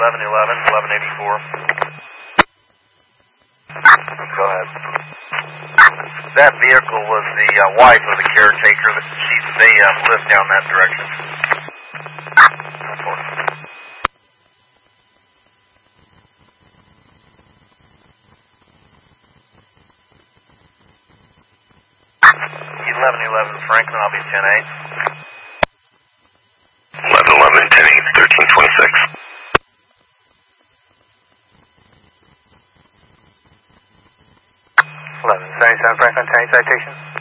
Go ahead. That vehicle was the wife of the caretaker. They live down that direction. Franklin, I'll be 10-8. 11-11, 10-8, 1326. 11-77, Franklin, 10-8 citation.